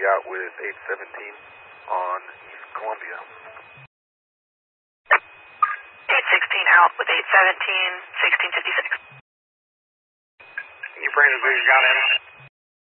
out with 817 on East Columbia. 816 out with 817, 1656. Can you bring the booze down in?